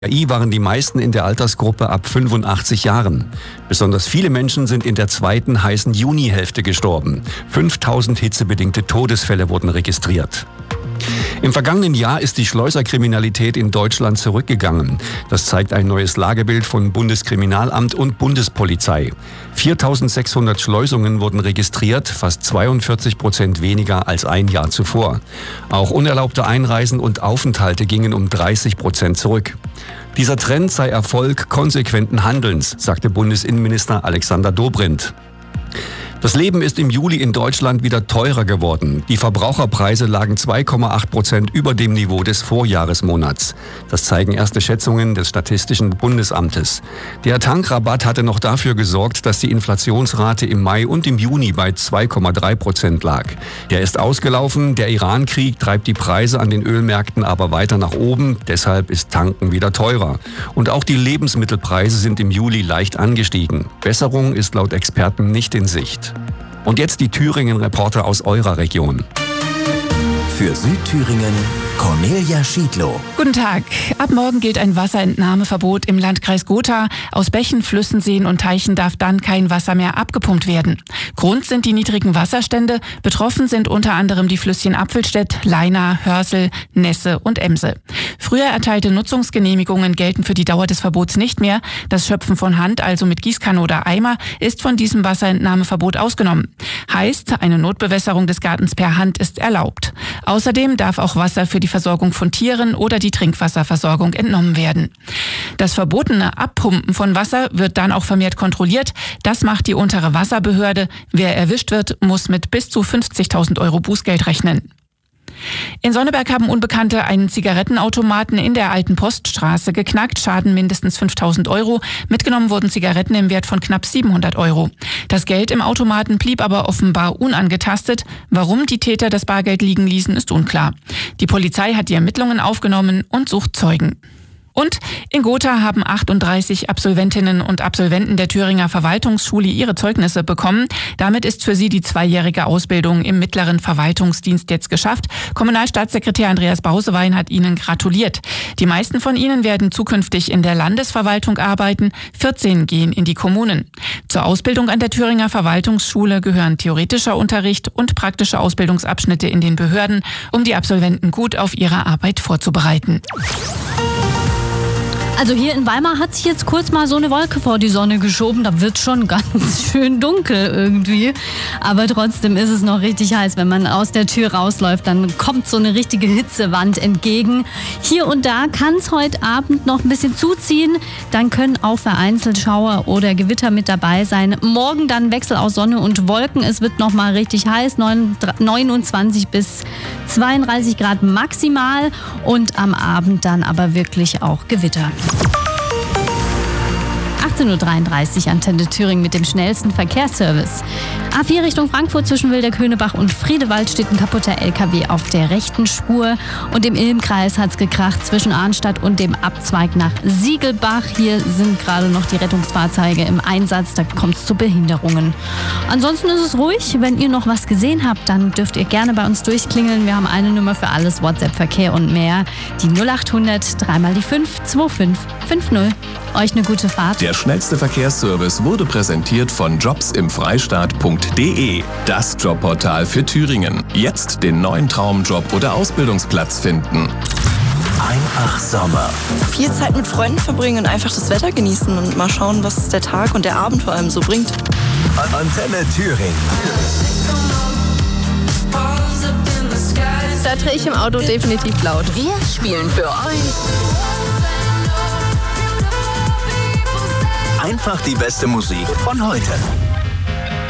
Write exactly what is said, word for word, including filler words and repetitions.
I waren die meisten in der Altersgruppe ab fünfundachtzig Jahren. Besonders viele Menschen sind in der zweiten heißen Junihälfte gestorben. fünftausend hitzebedingte Todesfälle wurden registriert. Im vergangenen Jahr ist die Schleuserkriminalität in Deutschland zurückgegangen. Das zeigt ein neues Lagebild von Bundeskriminalamt und Bundespolizei. viertausendsechshundert Schleusungen wurden registriert, fast zweiundvierzig Prozent weniger als ein Jahr zuvor. Auch unerlaubte Einreisen und Aufenthalte gingen um dreißig Prozent zurück. Dieser Trend sei Erfolg konsequenten Handelns, sagte Bundesinnenminister Alexander Dobrindt. Das Leben ist im Juli in Deutschland wieder teurer geworden. Die Verbraucherpreise lagen zwei Komma acht Prozent über dem Niveau des Vorjahresmonats. Das zeigen erste Schätzungen des Statistischen Bundesamtes. Der Tankrabatt hatte noch dafür gesorgt, dass die Inflationsrate im Mai und im Juni bei zwei Komma drei Prozent lag. Der ist ausgelaufen. Der Iran-Krieg treibt die Preise an den Ölmärkten aber weiter nach oben. Deshalb ist Tanken wieder teurer. Und auch die Lebensmittelpreise sind im Juli leicht angestiegen. Besserung ist laut Experten nicht in Sicht. Und jetzt die Thüringen-Reporter aus eurer Region. Für Südthüringen Cornelia Schiedlow. Guten Tag. Ab morgen gilt ein Wasserentnahmeverbot im Landkreis Gotha. Aus Bächen, Flüssen, Seen und Teichen darf dann kein Wasser mehr abgepumpt werden. Grund sind die niedrigen Wasserstände. Betroffen sind unter anderem die Flüsschen Apfelstedt, Leina, Hörsel, Nesse und Emse. Früher erteilte Nutzungsgenehmigungen gelten für die Dauer des Verbots nicht mehr. Das Schöpfen von Hand, also mit Gießkanne oder Eimer, ist von diesem Wasserentnahmeverbot ausgenommen. Heißt, eine Notbewässerung des Gartens per Hand ist erlaubt. Außerdem darf auch Wasser für die Versorgung von Tieren oder die Trinkwasserversorgung entnommen werden. Das verbotene Abpumpen von Wasser wird dann auch vermehrt kontrolliert. Das macht die untere Wasserbehörde. Wer erwischt wird, muss mit bis zu fünfzigtausend Euro Bußgeld rechnen. In Sonneberg haben Unbekannte einen Zigarettenautomaten in der Alten Poststraße geknackt, Schaden mindestens fünftausend Euro. Mitgenommen wurden Zigaretten im Wert von knapp siebenhundert Euro. Das Geld im Automaten blieb aber offenbar unangetastet. Warum die Täter das Bargeld liegen ließen, ist unklar. Die Polizei hat die Ermittlungen aufgenommen und sucht Zeugen. Und in Gotha haben achtunddreißig Absolventinnen und Absolventen der Thüringer Verwaltungsschule ihre Zeugnisse bekommen. Damit ist für sie die zweijährige Ausbildung im mittleren Verwaltungsdienst jetzt geschafft. Kommunalstaatssekretär Andreas Bausewein hat ihnen gratuliert. Die meisten von ihnen werden zukünftig in der Landesverwaltung arbeiten. vierzehn gehen in die Kommunen. Zur Ausbildung an der Thüringer Verwaltungsschule gehören theoretischer Unterricht und praktische Ausbildungsabschnitte in den Behörden, um die Absolventen gut auf ihre Arbeit vorzubereiten. Also hier in Weimar hat sich jetzt kurz mal so eine Wolke vor die Sonne geschoben. Da wird schon ganz schön dunkel irgendwie. Aber trotzdem ist es noch richtig heiß. Wenn man aus der Tür rausläuft, dann kommt so eine richtige Hitzewand entgegen. Hier und da kann es heute Abend noch ein bisschen zuziehen. Dann können auch vereinzelt Schauer oder Gewitter mit dabei sein. Morgen dann Wechsel aus Sonne und Wolken. Es wird noch mal richtig heiß. neunundzwanzig bis zweiunddreißig Grad maximal. Und am Abend dann aber wirklich auch Gewitter. achtzehn Uhr dreiunddreißig, Antenne Thüringen mit dem schnellsten Verkehrsservice. A vier Richtung Frankfurt zwischen Wilderkönerbach und Friedewald steht ein kaputter L K W auf der rechten Spur. Und im Ilmkreis hat es gekracht zwischen Arnstadt und dem Abzweig nach Siegelbach. Hier sind gerade noch die Rettungsfahrzeuge im Einsatz, da kommt es zu Behinderungen. Ansonsten ist es ruhig. Wenn ihr noch was gesehen habt, dann dürft ihr gerne bei uns durchklingeln. Wir haben eine Nummer für alles, WhatsApp, Verkehr und mehr. Die null achthundert, dreimal die fünf, zwei fünf fünf null. Euch eine gute Fahrt. Der schnellste Verkehrsservice wurde präsentiert von jobs im freistaat punkt de, das Jobportal für Thüringen. Jetzt den neuen Traumjob oder Ausbildungsplatz finden. Einfach Sommer. Viel Zeit mit Freunden verbringen und einfach das Wetter genießen und mal schauen, was der Tag und der Abend vor allem so bringt. Antenne Thüringen. Da drehe ich im Auto definitiv laut. Wir spielen für euch Einfach die beste Musik von heute.